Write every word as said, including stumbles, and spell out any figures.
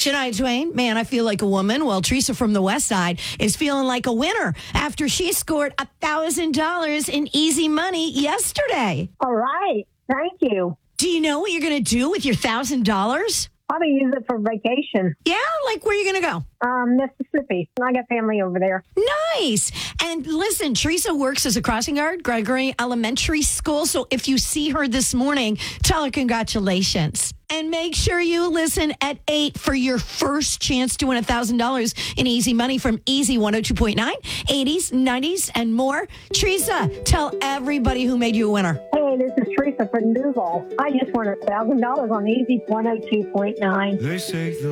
Shania Twain, Man, I Feel Like a Woman. Well, Teresa from the West Side is feeling like a winner after she scored one thousand dollars in easy money yesterday. All right. Thank you. Do you know what you're going to do with your one thousand dollars? Probably use it for vacation. Yeah, like where are you going to go? Um, Mississippi. I got family over there. Nice. And listen, Teresa works as a crossing guard, Gregory Elementary School. So if you see her this morning, tell her congratulations. And make sure you listen at eight for your first chance to win one thousand dollars in easy money from Easy one oh two point nine, eighties, nineties, and more. Teresa, tell everybody who made you a winner. Hey, this is Teresa from Duval. I just won one thousand dollars on Easy one oh two point nine. They say the